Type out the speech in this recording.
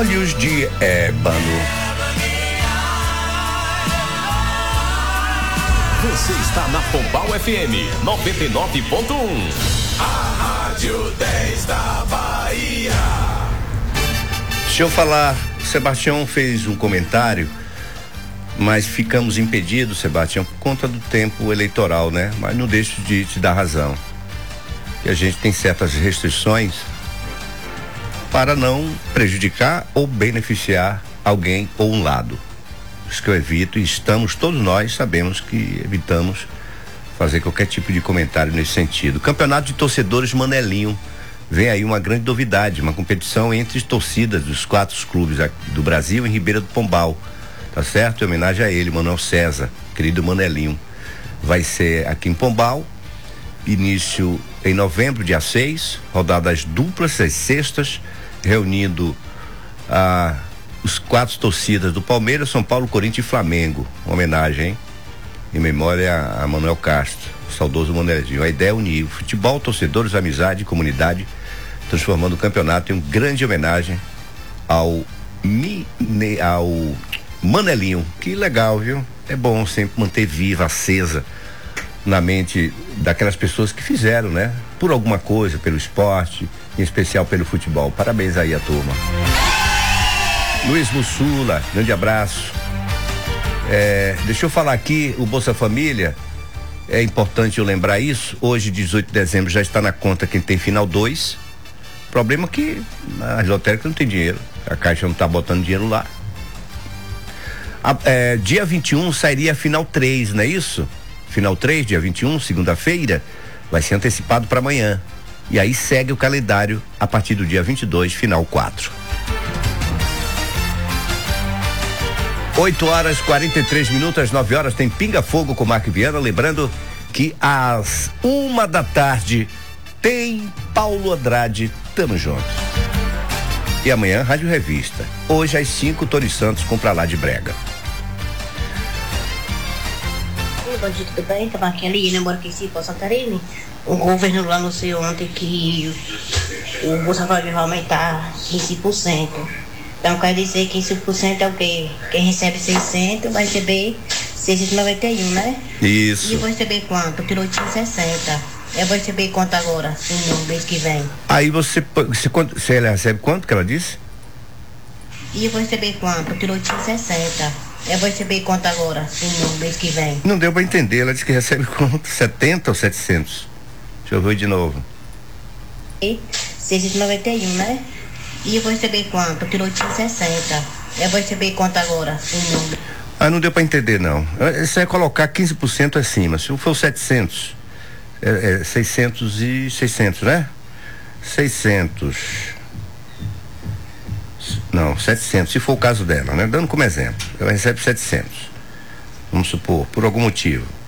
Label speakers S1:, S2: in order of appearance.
S1: Olhos de Ébano.
S2: Você está na Pombal FM 99.1. A Rádio 10 da Bahia.
S1: Deixa eu falar, o Sebastião fez um comentário, mas ficamos impedidos, Sebastião, por conta do tempo eleitoral, né? Mas não deixo de te dar razão. E a gente tem certas restrições para não prejudicar ou beneficiar alguém ou um lado. Isso que eu evito, e todos nós sabemos que evitamos fazer qualquer tipo de comentário nesse sentido. Campeonato de Torcedores Manelinho, vem aí uma grande novidade, uma competição entre torcidas dos 4 clubes do Brasil em Ribeira do Pombal, tá certo? Em homenagem a ele, Manuel César, querido Manelinho. Vai ser aqui em Pombal, início em novembro, dia 6, rodadas duplas, as sextas, reunindo os 4 torcidas do Palmeiras, São Paulo, Corinthians e Flamengo. Uma homenagem, hein? Em memória a Manuel Castro, saudoso Manelinho. A ideia é unir o futebol, torcedores, amizade, comunidade, transformando o campeonato em uma grande homenagem ao Manelinho. Que legal, viu? É bom sempre manter viva, acesa na mente daquelas pessoas que fizeram, né? Por alguma coisa, pelo esporte, em especial pelo futebol. Parabéns aí a turma. Luiz Mussula, grande abraço. Deixa eu falar aqui, o Bolsa Família, é importante eu lembrar isso. Hoje, 18 de dezembro, já está na conta quem tem final 2. Problema que as lotéricas não tem dinheiro, a Caixa não está botando dinheiro lá. Dia 21 sairia a final 3, não é isso? Final 3, dia 21, segunda-feira, vai ser antecipado para amanhã. E aí segue o calendário a partir do dia 22, final 4. 8h43, às 9h tem Pinga Fogo com Marco Viana. Lembrando que às 1h tem Paulo Andrade, tamo junto. E amanhã, Rádio Revista. Hoje às 5, Tony Santos com Pra Lá de Brega.
S3: Bom dia, tudo bem? Estava aqui ali, né? Moro aqui em Cipó, Santarém. O governo lá anunciou ontem que o Bolsa Família vai aumentar 15%. Então quer dizer que 15% é o quê? Quem recebe 600 vai receber 691, né?
S1: Isso.
S3: E eu vou receber quanto? Tirou 860. Eu vou receber quanto agora? Sim, no mês que vem.
S1: Aí você ela recebe quanto que ela disse?
S3: E eu vou receber quanto? Tirou 860. Eu vou receber quanto agora? Sim, no mês que vem.
S1: Não deu pra entender, ela disse que recebe quanto? 70 ou 700? Deixa eu ver de novo.
S3: 691, né? E eu vou receber quanto? Tirou 860. Eu vou receber quanto agora? Sim, no...
S1: Não deu pra entender, não. Isso é colocar 15% acima. Se for 700, 600 e 600, né? 600. Não, 700, se for o caso dela, né? Dando como exemplo. Ela recebe 700. Vamos supor, por algum motivo.